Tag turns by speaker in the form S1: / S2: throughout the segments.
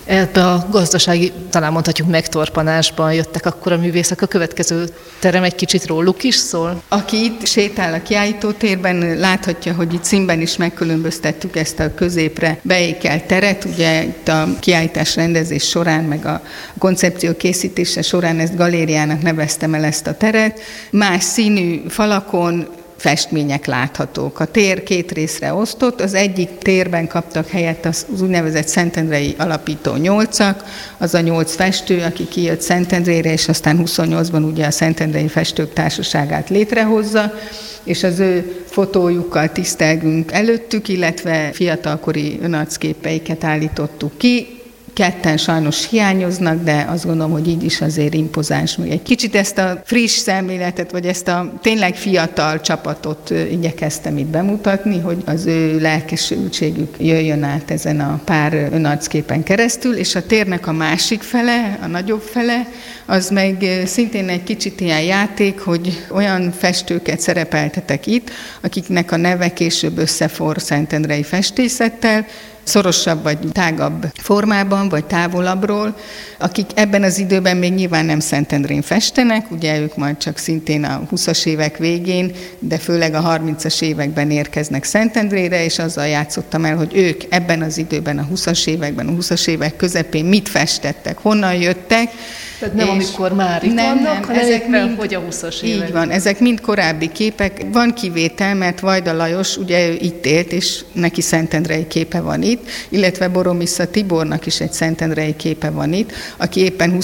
S1: Ebbe a gazdasági, talán mondhatjuk megtorpanásban jöttek akkor a művészek. A következő terem egy kicsit róluk is szól?
S2: Aki itt sétál a kiállítótérben, láthatja, hogy itt színben is megkülönböztettük ezt a középre beékelt teret. Ugye itt a kiállítás rendezés során, meg a koncepció készítése során ezt galériának neveztem el ezt a teret. Más színű falakon festmények láthatók. A tér két részre osztott, az egyik térben kaptak helyet az úgynevezett szentendrei alapító 8-ak, az a 8 festő, aki kijött Szentendrére, és aztán 28-ban ugye a Szentendrei Festők Társaságát létrehozza, és az ő fotójukkal tisztelgünk előttük, illetve fiatalkori önarcképeiket állítottuk ki. Ketten sajnos hiányoznak, de azt gondolom, hogy így is azért impozáns. Még egy kicsit ezt a friss szemléletet, vagy ezt a tényleg fiatal csapatot igyekeztem itt bemutatni, hogy az ő lelkesültségük jöjjön át ezen a pár önarcképen keresztül, és a térnek a másik fele, a nagyobb fele, az meg szintén egy kicsit ilyen játék, hogy olyan festőket szerepeltetek itt, akiknek a neve később összefor szentendrei festészettel, szorosabb vagy tágabb formában, vagy távolabbról, akik ebben az időben még nyilván nem Szentendrén festenek, ugye ők majd csak szintén a 20-as évek végén, de főleg a 30-as években érkeznek Szentendrére, és azzal játszottam el, hogy ők ebben az időben, a 20-as években, a 20-as évek közepén mit festettek, honnan jöttek.
S1: Tehát nem amikor már itt vannak, hanem
S2: ezek mind,
S1: hogy a 20-as évek.
S2: Így van, ezek mind korábbi képek. Van kivétel, mert Vajda Lajos, ugye ő itt élt, és neki szentendrei képe van itt, illetve Boromissza Tibornak is egy szentendrei képe van itt, aki éppen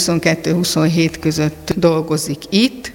S2: 22-27 között dolgozik itt,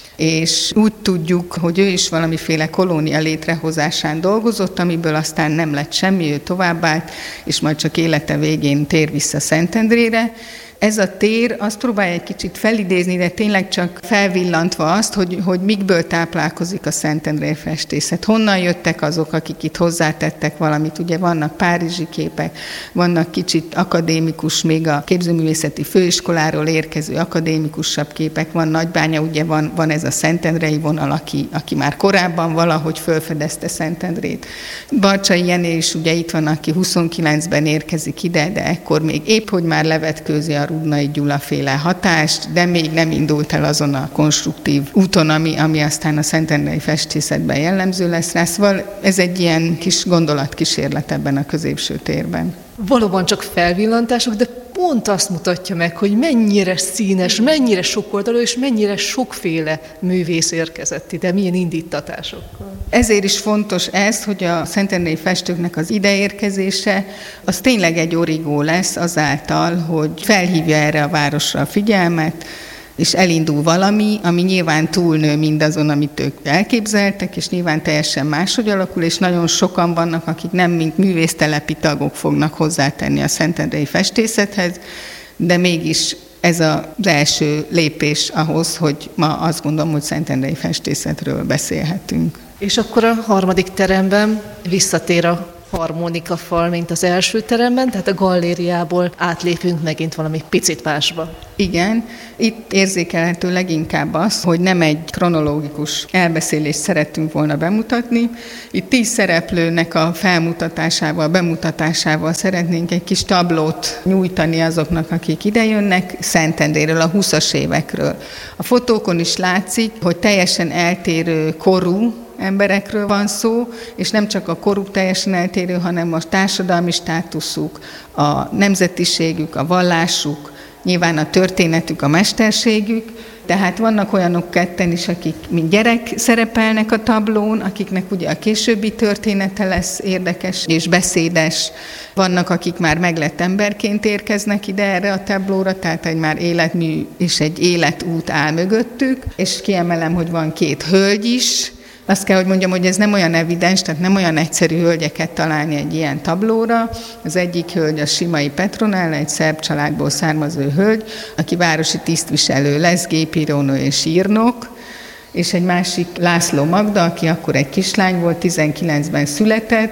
S2: és úgy tudjuk, hogy ő is valamiféle kolónia létrehozásán dolgozott, amiből aztán nem lett semmi, ő továbbállt, és majd csak élete végén tér vissza Szentendrére. Ez a tér azt próbálja egy kicsit felidézni, de tényleg csak felvillantva azt, hogy mikből táplálkozik a szentendrei festészet. Honnan jöttek azok, akik itt hozzátettek valamit. Ugye vannak párizsi képek, vannak kicsit akadémikus, még a képzőművészeti főiskoláról érkező akadémikusabb képek, van Nagybánya, ugye van ez a szentendrei vonal, aki már korábban valahogy felfedezte Szentendrét. Barcsay Jenő is ugye itt van, aki 29-ben érkezik ide, de ekkor még épp, hogy már levetkőzi a Rudnai Gyula-féle hatást, de még nem indult el azon a konstruktív úton, ami aztán a szentendrei festészetben jellemző lesz rá. Szóval ez egy ilyen kis gondolatkísérlet ebben a középső térben.
S1: Valóban csak felvillantások, de pont azt mutatja meg, hogy mennyire színes, mennyire sokoldalú és mennyire sokféle művész érkezett ide, milyen indítatásokkal.
S2: Ezért is fontos ez, hogy a szentendrei festőknek az ideérkezése az tényleg egy origó lesz azáltal, hogy felhívja erre a városra a figyelmet, és elindul valami, ami nyilván túlnő mindazon, amit ők elképzeltek, és nyilván teljesen máshogy alakul, és nagyon sokan vannak, akik nem mint művésztelepi tagok fognak hozzátenni a szentendrei festészethez, de mégis ez az első lépés ahhoz, hogy ma azt gondolom, hogy szentendrei festészetről beszélhetünk.
S1: És akkor a harmadik teremben visszatér a harmonikafal, mint az első teremben, tehát a galériából átlépünk megint valami picit másba.
S2: Igen, itt érzékelhető leginkább az, hogy nem egy kronológikus elbeszélést szerettünk volna bemutatni. Itt 10 szereplőnek a felmutatásával, bemutatásával szeretnénk egy kis tablót nyújtani azoknak, akik idejönnek, Szentendréről, a 20-as évekről. A fotókon is látszik, hogy teljesen eltérő korú emberekről van szó, és nem csak a koruk teljesen eltérő, hanem a társadalmi státuszuk, a nemzetiségük, a vallásuk, nyilván a történetük, a mesterségük. Tehát vannak olyanok ketten is, akik mint gyerek szerepelnek a tablón, akiknek ugye a későbbi története lesz érdekes és beszédes. Vannak, akik már meglett emberként érkeznek ide erre a tablóra, tehát egy már életmű és egy életút áll mögöttük, és kiemelem, hogy van 2 hölgy is. Azt kell, hogy mondjam, hogy ez nem olyan evidens, tehát nem olyan egyszerű hölgyeket találni egy ilyen tablóra. Az egyik hölgy a Simai Petronella, egy szerb családból származó hölgy, aki városi tisztviselő lesz, gépírónő és írnok, és egy másik László Magda, aki akkor egy kislány volt, 19-ben született,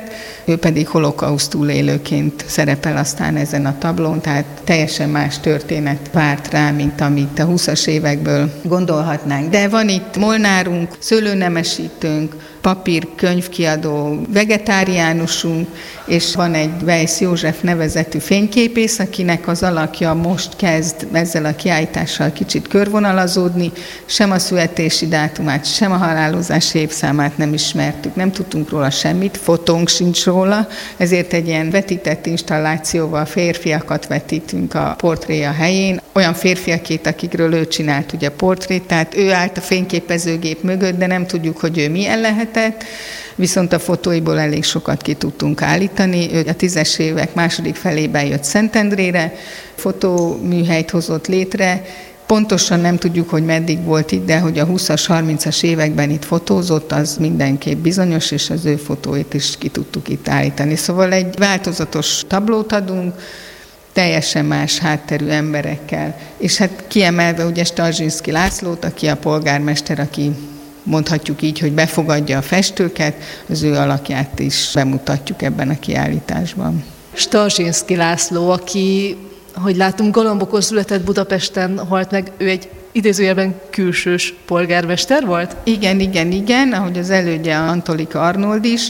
S2: ő pedig holokauszt túlélőként szerepel aztán ezen a tablón, tehát teljesen más történet várt rá, mint amit a 20-as évekből gondolhatnánk. De van itt molnárunk, szőlőnemesítőnk, papír, könyvkiadó, vegetáriánusunk, és van egy Weiss József nevezetű fényképész, akinek az alakja most kezd ezzel a kiállítással kicsit körvonalazódni, sem a születési dátumát, sem a halálozási évszámát nem ismertük, nem tudtunk róla semmit, fotónk sincs róla, ezért egy ilyen vetített installációval férfiakat vetítünk a portréja helyén, olyan férfiakét, akikről ő csinált ugye portrét, tehát ő állt a fényképezőgép mögött, de nem tudjuk, hogy ő milyen lehetett, viszont a fotóiból elég sokat ki tudtunk állítani. Ő a 10-es évek második felében jött Szentendrére, fotóműhelyt hozott létre, pontosan nem tudjuk, hogy meddig volt itt, de hogy a 20-as, 30-as években itt fotózott, az mindenképp bizonyos, és az ő fotóit is ki tudtuk itt állítani. Szóval egy változatos tablót adunk, teljesen más hátterű emberekkel. És hát kiemelve ugye Starzsinszky Lászlót, aki a polgármester, aki mondhatjuk így, hogy befogadja a festőket, az ő alakját is bemutatjuk ebben a kiállításban.
S1: Starzsinszky László, aki, hogy látunk, Galambokon született, Budapesten halt meg, ő egy idézőjelben külsős polgármester volt?
S2: Igen, ahogy az elődje Antolika Arnold is.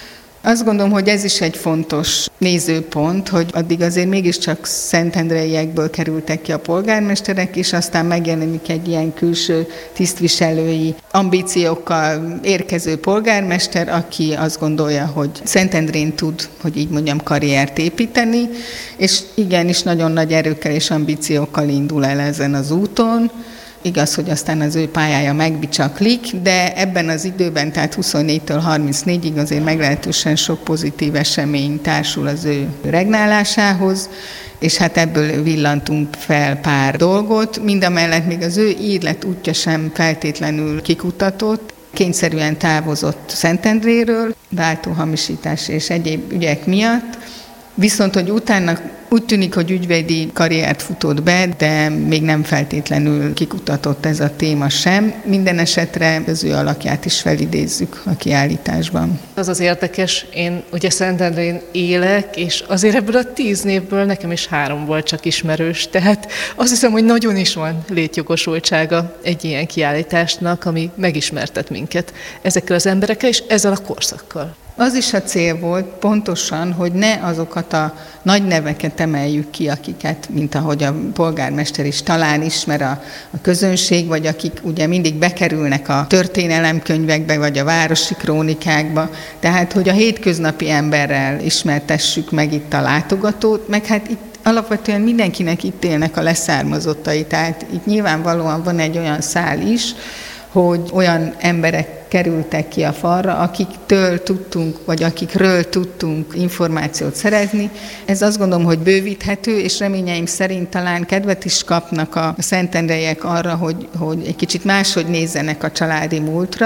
S2: Azt gondolom, hogy ez is egy fontos nézőpont, hogy addig azért mégiscsak szentendreiekből kerültek ki a polgármesterek, és aztán megjelenik egy ilyen külső tisztviselői ambíciókkal érkező polgármester, aki azt gondolja, hogy Szentendrén tud, hogy így mondjam, karriert építeni, és igenis nagyon nagy erőkkel és ambíciókkal indul el ezen az úton. Igaz, hogy aztán az ő pályája megbicsaklik, de ebben az időben, tehát 24-től 34-ig azért meglehetősen sok pozitív esemény társul az ő regnálásához, és hát ebből villantunk fel pár dolgot, mindamellett még az ő élet útja sem feltétlenül kikutatott, kényszerűen távozott Szentendréről, váltóhamisítás és egyéb ügyek miatt, viszont, hogy utána úgy tűnik, hogy ügyvédi karriert futott be, de még nem feltétlenül kikutatott ez a téma sem. Minden esetre az ő alakját is felidézzük a kiállításban.
S1: Az érdekes, én ugye Szentendrén élek, és azért ebből a 10 névből nekem is 3 volt csak ismerős, tehát azt hiszem, hogy nagyon is van létjogosultsága egy ilyen kiállításnak, ami megismertet minket ezekkel az emberekkel és ezzel a korszakkal.
S2: Az is a cél volt pontosan, hogy ne azokat a nagy neveket emeljük ki, akiket, mint ahogy a polgármester is talán ismer a közönség, vagy akik ugye mindig bekerülnek a történelemkönyvekbe, vagy a városi krónikákba. Tehát, hogy a hétköznapi emberrel ismertessük meg itt a látogatót, meg hát itt alapvetően mindenkinek itt élnek a leszármazottai. Tehát itt nyilvánvalóan van egy olyan szál is, hogy olyan emberek kerültek ki a falra, akiktől tudtunk, vagy akikről tudtunk információt szerezni. Ez azt gondolom, hogy bővíthető, és reményeim szerint talán kedvet is kapnak a szentendreiek arra, hogy egy kicsit máshogy nézzenek a családi múltra.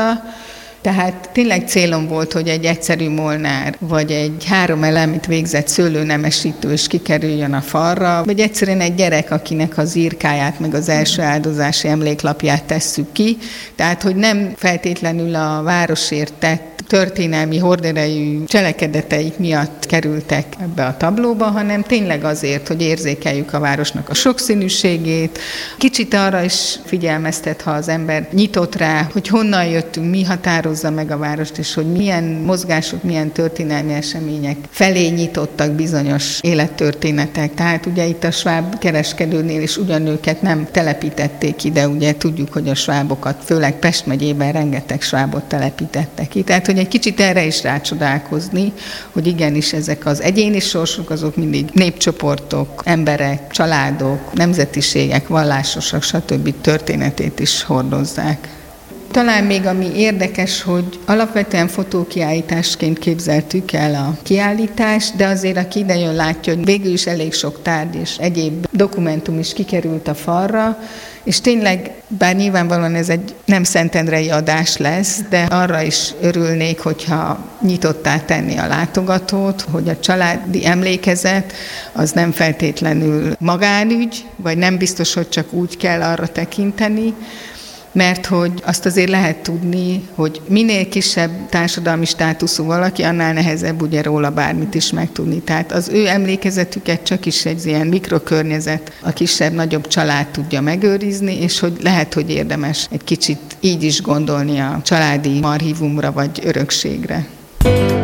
S2: Tehát tényleg célom volt, hogy egy egyszerű molnár, vagy egy 3 elemit végzett szőlőnemesítő is kikerüljön a falra, vagy egyszerűen egy gyerek, akinek az írkáját, meg az első áldozási emléklapját tesszük ki. Tehát, hogy nem feltétlenül a városért tett történelmi horderejű cselekedeteik miatt kerültek ebbe a tablóba, hanem tényleg azért, hogy érzékeljük a városnak a sokszínűségét. Kicsit arra is figyelmeztet, ha az ember nyitott rá, hogy honnan jöttünk, mi határozza meg a várost, és hogy milyen mozgások, milyen történelmi események felé nyitottak bizonyos élettörténetek. Tehát ugye itt a sváb kereskedőnél is ugyanőket nem telepítették ide, ugye tudjuk, hogy a svábokat, főleg Pest megyében rengeteg svábot telepítettek ki. Tehát, hogy egy kicsit erre is rácsodálkozni, hogy igenis ezek az egyéni sorsok, azok mindig népcsoportok, emberek, családok, nemzetiségek, vallásosok, stb. Történetét is hordozzák. Talán még ami érdekes, hogy alapvetően fotókiállításként képzeltük el a kiállítást, de azért aki ide jön, látja, hogy végül is elég sok tárgy és egyéb dokumentum is kikerült a falra, és tényleg, bár nyilvánvalóan ez egy nem szentendrei adás lesz, de arra is örülnék, hogyha nyitottá tenni a látogatót, hogy a családi emlékezet az nem feltétlenül magánügy, vagy nem biztos, hogy csak úgy kell arra tekinteni, mert hogy azt azért lehet tudni, hogy minél kisebb társadalmi státuszú valaki, annál nehezebb ugye róla bármit is megtudni. Tehát az ő emlékezetüket csak is egy ilyen mikrokörnyezet, a kisebb-nagyobb család tudja megőrizni, és hogy lehet, hogy érdemes egy kicsit így is gondolni a családi archívumra vagy örökségre.